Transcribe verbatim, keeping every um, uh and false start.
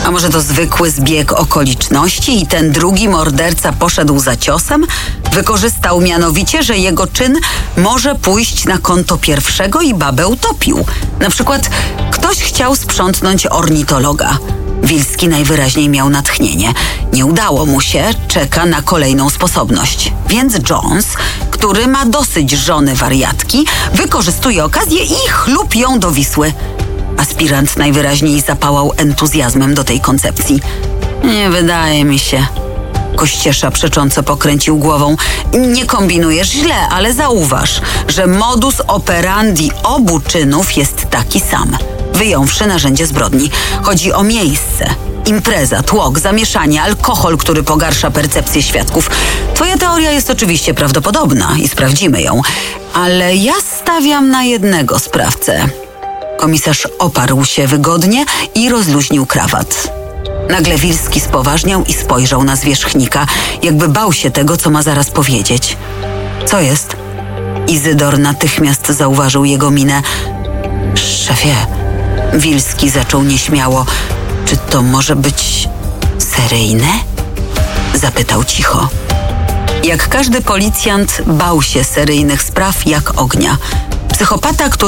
A może to zwykły zbieg okoliczności i ten drugi morderca poszedł za ciosem? Wykorzystał mianowicie, że jego czyn może pójść na konto pierwszego i babę utopił. Na przykład ktoś chciał sprzątnąć ornitologa. Wilski najwyraźniej miał natchnienie. Nie udało mu się, czeka na kolejną sposobność. Więc Jones, który ma dosyć żony wariatki, wykorzystuje okazję i chlup ją do Wisły. Aspirant najwyraźniej zapałał entuzjazmem do tej koncepcji. Nie wydaje mi się. Kościesza przecząco pokręcił głową. Nie kombinujesz źle, ale zauważ, że modus operandi obu czynów jest taki sam. Wyjąwszy narzędzie zbrodni. Chodzi o miejsce. Impreza, tłok, zamieszanie, alkohol, który pogarsza percepcję świadków. Twoja teoria jest oczywiście prawdopodobna i sprawdzimy ją, ale ja stawiam na jednego sprawcę. Komisarz oparł się wygodnie i rozluźnił krawat. Nagle Wilski spoważniał i spojrzał na zwierzchnika, jakby bał się tego, co ma zaraz powiedzieć. Co jest? Izydor natychmiast zauważył jego minę. Szefie, Wilski zaczął nieśmiało. Czy to może być seryjne? Zapytał cicho. Jak każdy policjant bał się seryjnych spraw jak ognia. Psychopata, który